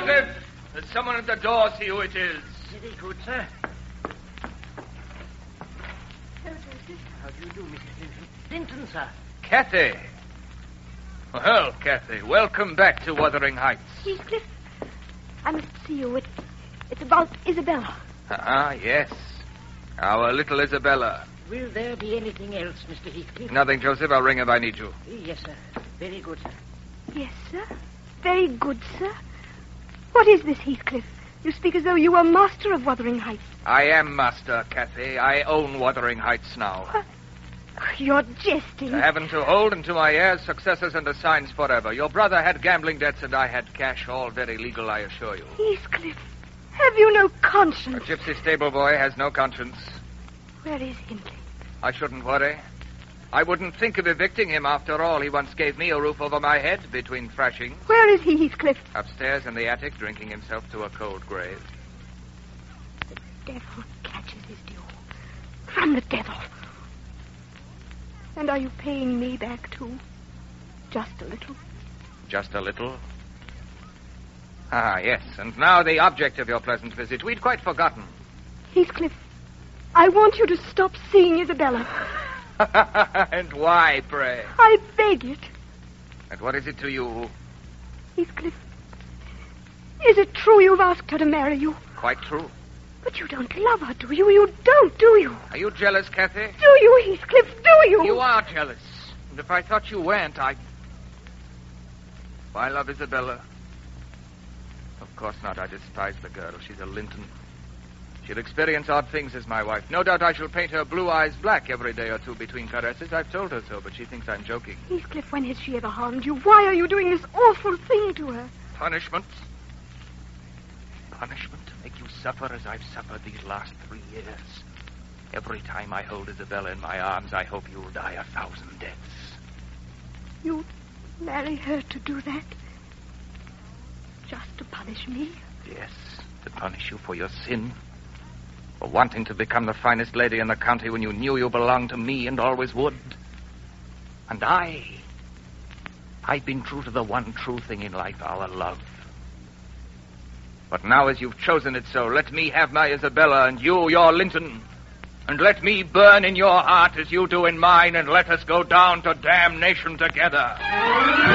Joseph! There's someone at the door. See who it is. Very good, sir. Hello, Joseph. How do you do, Mr. Linton? Linton, sir. Kathy. Well, Kathy, welcome back to Wuthering Heights. Heathcliff, I must see you. It's about Isabella. Yes. Our little Isabella. Will there be anything else, Mr. Heathcliff? Nothing, Joseph. I'll ring if I need you. Yes, sir. Very good, sir. Yes, sir. Very good, sir. What is this, Heathcliff? You speak as though you were master of Wuthering Heights. I am master, Kathy. I own Wuthering Heights now. What? You're jesting. To heaven to hold and to my heirs, successors, and assigns forever. Your brother had gambling debts and I had cash. All very legal, I assure you. Heathcliff, have you no A conscience? gypsy stable boy has no conscience. Where is Hindley? I shouldn't worry. I wouldn't think of evicting him after all. He once gave me a roof over my head between thrashings. Where is he, Heathcliff? Upstairs in the attic, drinking himself to a cold grave. The devil catches his due. From the devil. And are you paying me back, too? Just a little? Just a little? Yes. And now the object of your pleasant visit. We'd quite forgotten. Heathcliff, I want you to stop seeing Isabella. And why, pray? I beg it. And what is it to you? Heathcliff, is it true you've asked her to marry you? Quite true. But you don't love her, do you? You don't, do you? Are you jealous, Kathy? Do you, Heathcliff? Do you? You are jealous. And if I thought you weren't, I love Isabella. Of course not. I despise the girl. She's a Linton. She'll experience odd things as my wife. No doubt I shall paint her blue eyes black every day or two between caresses. I've told her so, but she thinks I'm joking. Heathcliff, when has she ever harmed you? Why are you doing this awful thing to her? Punishment? Punishment to make you suffer as I've suffered these last 3 years. Every time I hold Isabella in my arms, I hope you'll die 1,000 deaths. You marry her to do that? Just to punish me? Yes, to punish you for your sin. For wanting to become the finest lady in the county when you knew you belonged to me and always would. And I've been true to the one true thing in life, our love. But now as you've chosen it so, let me have my Isabella and you your Linton. And let me burn in your heart as you do in mine, and let us go down to damnation together.